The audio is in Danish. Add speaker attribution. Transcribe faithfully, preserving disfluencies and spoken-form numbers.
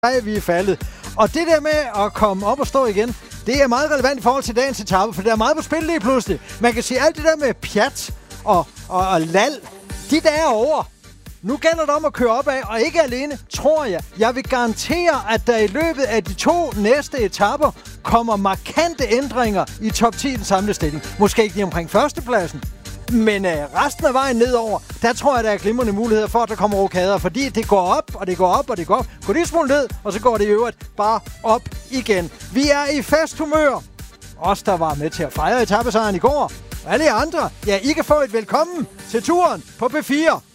Speaker 1: Nej, vi er faldet. Og det der med at komme op og stå igen, det er meget relevant i forhold til dagens etape, for der er meget på spil lige pludselig. Man kan sige, alt det der med pjat og, og, og lal, de der er over. Nu gælder det om at køre opad, og ikke alene, tror jeg. Jeg vil garantere, at der i løbet af de to næste etaper kommer markante ændringer i top ti den samlede stilling. Måske ikke lige omkring førstepladsen. Men øh, resten af vejen nedover, der tror jeg, der er glimrende muligheder for, at der kommer rokader. Fordi det går op, og det går op, og det går op. Går lige smule ned, og så går det i øvrigt bare op igen. Vi er i festhumør. Os, der var med til at fejre etapesejren i går. Og alle jer andre, ja, I kan få et velkommen til turen på P fire.